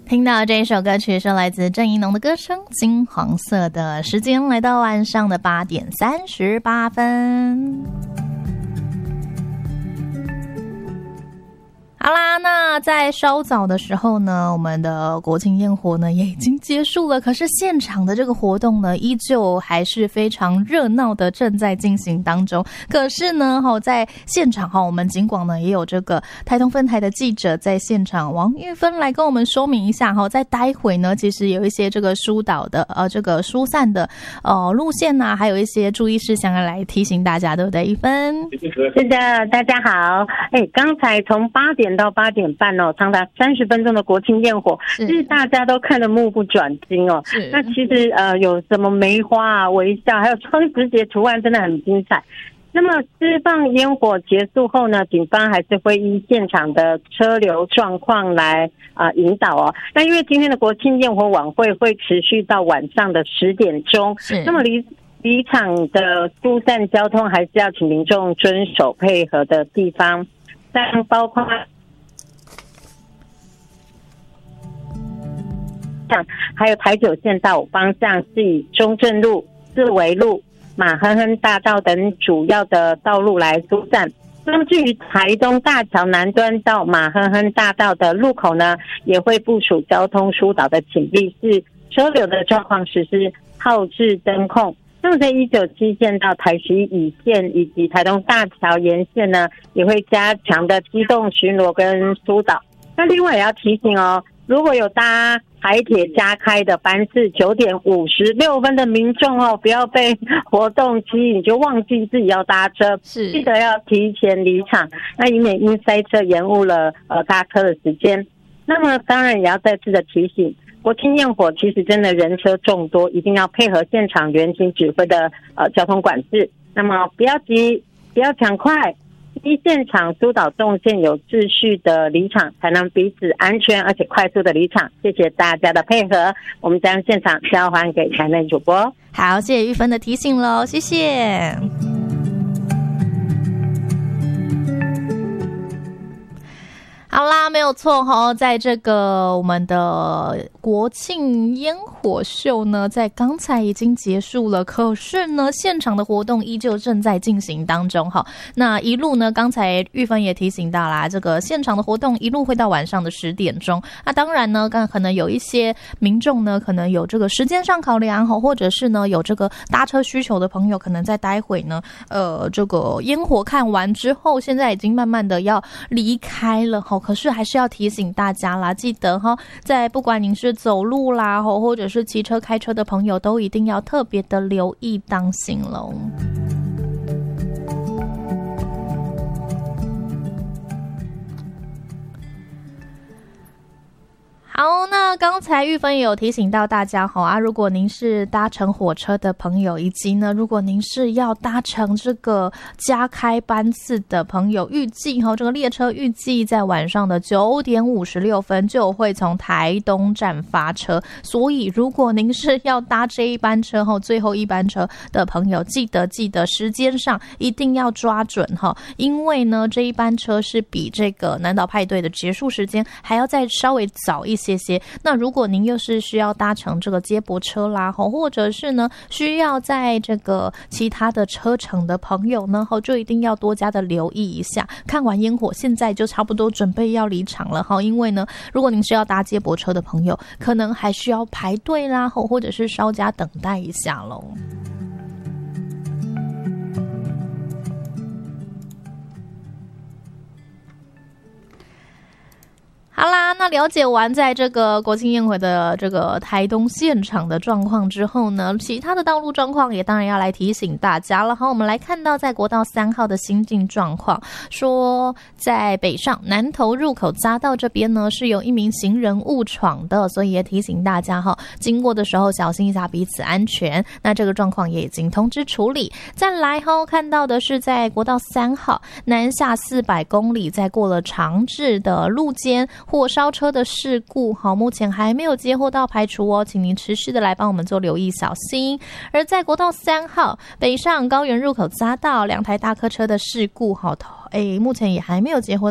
听到这一首歌曲是来自郑宜农的歌声《金黄色的时间》，来到晚上的8点38分。好啦，那在稍早的时候呢，我们的国庆烟火呢也已经结束了，可是现场的这个活动呢依旧还是非常热闹的，正在进行当中。可是呢在现场我们警广呢也有这个台东分台的记者在现场，王玉芬来跟我们说明一下在待会呢其实有一些这个疏导的这个疏散的路线啊，还有一些注意事项要来提醒大家，对不对？玉芬？ 是的，大家好。刚才从8点到8点半长达30分钟的国庆焰火，其实大家都看得目不转睛哦。那其实有什么梅花啊、微笑，还有双十节图案，真的很精彩。那么释放烟火结束后呢，警方还是会依现场的车流状况来引导哦。那因为今天的国庆焰火晚会会持续到晚上的10点钟，那么离场的疏散交通还是要请民众遵守配合的地方，像包括还有台九线道方向是以中正路、四维路、马亨亨大道等主要的道路来疏散。那么至于台东大桥南端到马亨亨大道的路口呢，也会部署交通疏导的警力，是车流的状况实施号志灯控。那么在197线到台11乙线以及台东大桥沿线呢，也会加强的机动巡逻跟疏导。那另外也要提醒如果有搭台铁加开的班次9点56分的民众不要被活动吸引就忘记自己要搭车，记得要提前离场，那以免因塞车延误了搭车的时间。那么当然也要再次的提醒，国庆焰火其实真的人车众多，一定要配合现场原警指挥的交通管制。那么不要急，不要抢快，依现场疏导动线，有秩序的离场，才能彼此安全而且快速的离场。谢谢大家的配合，我们将现场交还给台内主播。 好，谢谢玉芬的提醒咯，谢谢。好啦，没有错在这个我们的国庆烟火秀呢，在刚才已经结束了，可是呢，现场的活动依旧正在进行当中那一路呢，刚才玉芬也提醒到啦，这个现场的活动一路会到晚上的10点钟。那当然呢，可能有一些民众呢，可能有这个时间上考量或者是呢有这个搭车需求的朋友，可能在待会呢，这个烟火看完之后，现在已经慢慢的要离开了可是还是要提醒大家啦，记得在不管您是走路啦或者是骑车开车的朋友，都一定要特别的留意当心咯。好，那刚才玉芬也有提醒到大家如果您是搭乘火车的朋友，以及呢，如果您是要搭乘这个加开班次的朋友，预计这个列车预计在晚上的9点56分就会从台东站发车，所以如果您是要搭这一班车最后一班车的朋友，记得时间上一定要抓准因为呢，这一班车是比这个南岛派对的结束时间还要再稍微早一些。那如果您又是需要搭乘这个接驳车啦或者是呢需要在这个其他的车程的朋友呢就一定要多加的留意一下。看完烟火现在就差不多准备要离场了因为呢，如果您是要搭接驳车的朋友，可能还需要排队啦或者是稍加等待一下咯。好啦，那了解完在这个国庆焰火的这个台东现场的状况之后呢，其他的道路状况也当然要来提醒大家了我们来看到在国道3号的行进状况，说在北上南投入口匝道这边呢，是有一名行人误闯的，所以也提醒大家经过的时候小心一下，彼此安全。那这个状况也已经通知处理。再来看到的是在国道3号南下400公里，在过了长治的路肩火烧车的事故目前还没有接获到排除请您持续的来帮我们做留意，小心。而在国道3号北上高原入口匝道2台大客车的事故目前也还没有接获